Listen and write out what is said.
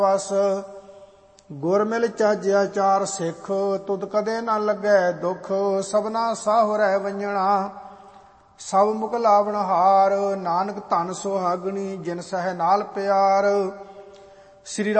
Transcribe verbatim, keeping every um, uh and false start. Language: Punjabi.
ਵਸ ਗੁਰ ਮਿਲ ਚਾਜਿਆ ਚਾਰ ਸਿੱਖ, ਤੁਧ ਕਦੇ ਨਾ ਲੱਗੈ ਦੁੱਖ। ਸਭਨਾ ਸਾਹੁ ਰਹਿ ਵੰਜਣਾ, ਸਭ ਮੁਖ ਲਾਵਣ ਹਾਰ। ਨਾਨਕ ਧਨ ਸੁਹਾਗਣੀ, ਜਿਨ ਸਹਿ ਨਾਲ ਪਿਆਰ। ਸ੍ਰੀ